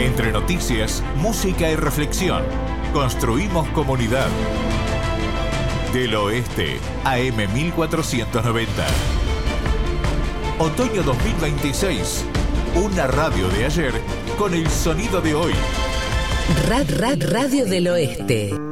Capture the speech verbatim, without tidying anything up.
Entre noticias, música y reflexión, construimos comunidad. Del Oeste, A M mil cuatrocientos noventa. Otoño dos mil veintiséis. Una radio de ayer con el sonido de hoy. Rad Rad Radio del Oeste.